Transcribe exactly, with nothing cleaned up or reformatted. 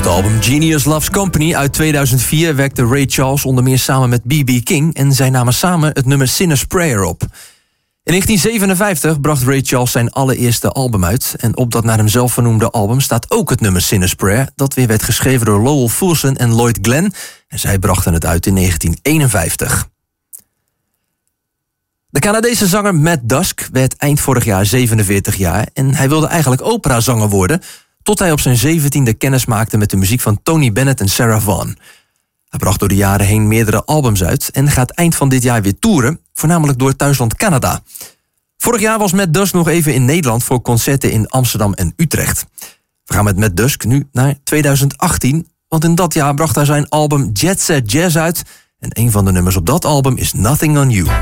album Genius Loves Company uit tweeduizend vier werkte Ray Charles onder meer samen met B B King en zij namen samen het nummer Sinner's Prayer op. In negentien zevenenvijftig bracht Ray Charles zijn allereerste album uit en op dat naar hem zelf vernoemde album staat ook het nummer Sinner's Prayer, dat weer werd geschreven door Lowell Fulson en Lloyd Glenn en zij brachten het uit in negentien eenenvijftig. De Canadese zanger Matt Dusk werd eind vorig jaar zevenenveertig jaar en hij wilde eigenlijk operazanger worden, tot hij op zijn zeventiende kennis maakte met de muziek van Tony Bennett en Sarah Vaughan. Hij bracht door de jaren heen meerdere albums uit en gaat eind van dit jaar weer toeren, voornamelijk door thuisland Canada. Vorig jaar was Matt Dusk nog even in Nederland voor concerten in Amsterdam en Utrecht. We gaan met Matt Dusk nu naar tweeduizend achttien, want in dat jaar bracht hij zijn album Jet Set Jazz uit en een van de nummers op dat album is Nothing on You.